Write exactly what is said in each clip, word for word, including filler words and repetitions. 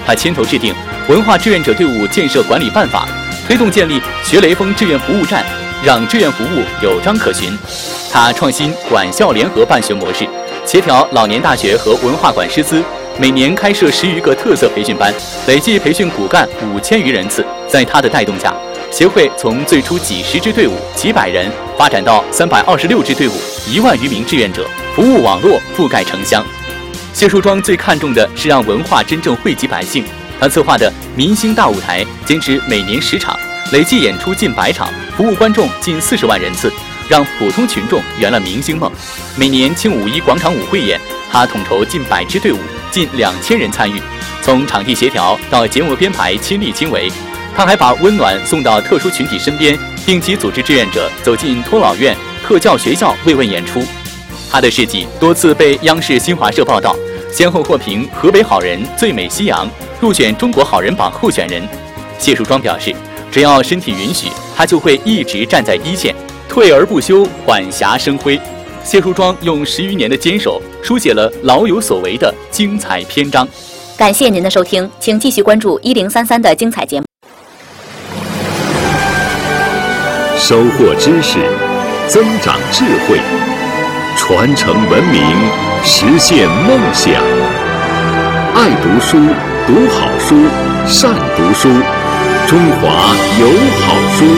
他牵头制定《文化志愿者队伍建设管理办法》，推动建立学雷锋志愿服务站，让志愿服务有章可循。他创新管校联合办学模式，协调老年大学和文化馆师资，每年开设十余个特色培训班，累计培训骨干五千余人次。在他的带动下，协会从最初几十支队伍、几百人，发展到三百二十六支队伍、一万余名志愿者，服务网络覆盖城乡。谢树庄最看重的是让文化真正惠及百姓。他策划的明星大舞台坚持每年十场，累计演出近百场，服务观众近四十万人次，让普通群众圆了明星梦。每年庆五一广场舞汇演，他统筹近百支队伍，近两千人参与，从场地协调到节目编排，亲力亲为。他还把温暖送到特殊群体身边，定期组织志愿者走进托老院、特教学校慰问演出。他的事迹多次被央视新华社报道，先后获评河北好人、最美夕阳，入选中国好人榜候选人。谢树庄表示，只要身体允许，他就会一直站在一线，退而不休，缓霞生辉。谢树庄用十余年的坚守，书写了老有所为的精彩篇章。 感谢您的收听，请继续关注一零三三的精彩节目。 收获知识，增长智慧，传承文明，实现梦想。爱读书，读好书，善读书，中华有好书。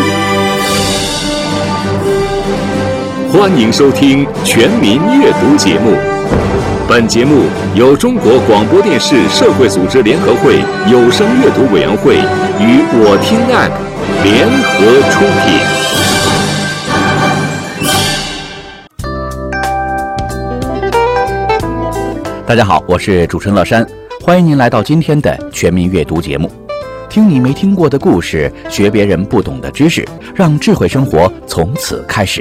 欢迎收听全民阅读节目。本节目由中国广播电视社会组织联合会有声阅读委员会与我听 A P P 联合出品。 大家好，我是主持人乐山，欢迎您来到今天的全民阅读节目。听你没听过的故事，学别人不懂的知识，让智慧生活从此开始。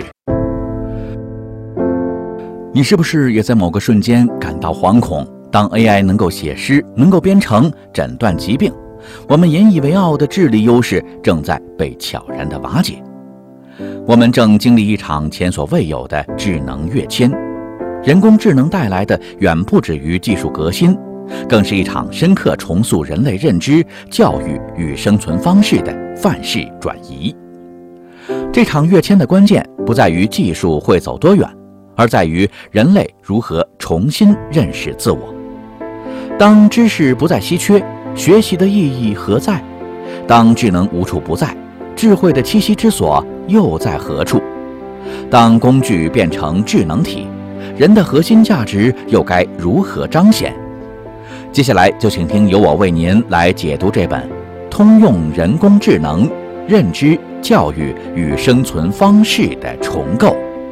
你是不是也在某个瞬间感到惶恐？当 A I 能够写诗，能够编程、诊断疾病，我们引以为傲的智力优势正在被悄然的瓦解。我们正经历一场前所未有的智能跃迁。人工智能带来的远不止于技术革新，更是一场深刻重塑人类认知、教育与生存方式的范式转移。这场跃迁的关键不在于技术会走多远，而在于人类如何重新认识自我。当知识不再稀缺，学习的意义何在？当智能无处不在，智慧的栖息之所又在何处？当工具变成智能体，人的核心价值又该如何彰显？接下来就请听由我为您来解读这本《通用人工智能：认知、教育与生存方式的重构》。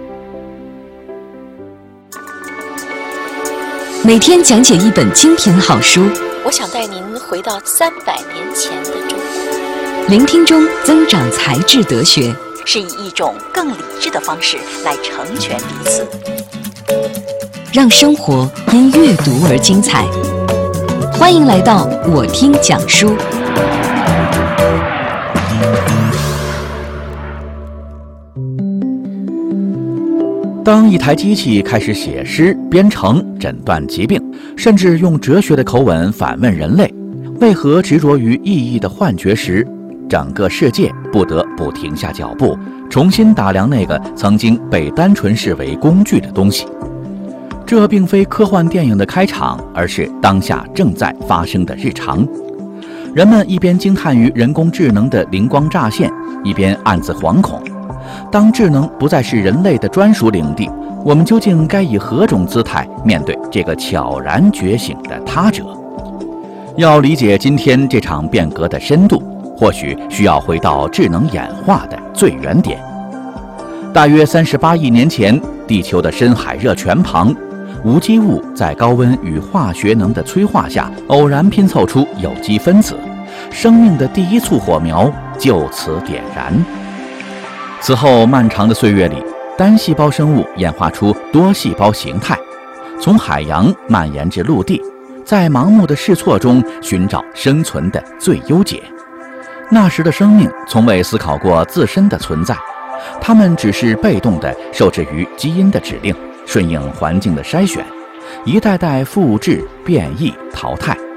每天讲解一本精品好书， 我想带您回到三百年前的中国。 聆听中增长才智德学， 是以一种更理智的方式来成全彼此。 让生活因阅读而精彩。欢迎来到我听讲书。 当一台机器开始写诗、编程、诊断疾病，甚至用哲学的口吻反问人类为何执着于意义的幻觉时，整个世界不得不停下脚步，重新打量那个曾经被单纯视为工具的东西。这并非科幻电影的开场，而是当下正在发生的日常。人们一边惊叹于人工智能的灵光乍现，一边暗自惶恐。当智能不再是人类的专属领地，我们究竟该以何种姿态面对这个悄然觉醒的他者？要理解今天这场变革的深度，或许需要回到智能演化的最原点。大约三十八亿年前，地球的深海热泉旁，无机物在高温与化学能的催化下，偶然拼凑出有机分子，生命的第一簇火苗就此点燃。此后漫长的岁月里，单细胞生物演化出多细胞形态，从海洋蔓延至陆地，在盲目的试错中寻找生存的最优解。那时的生命从未思考过自身的存在，它们只是被动地受制于基因的指令，顺应环境的筛选，一代代复制、变异、淘汰。